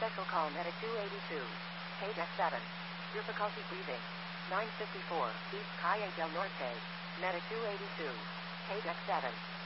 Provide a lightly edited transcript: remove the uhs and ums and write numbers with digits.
Special call Medic 282. Page X7. Difficulty breathing. 954. East Calle del Norte. Medic 282. Page X7.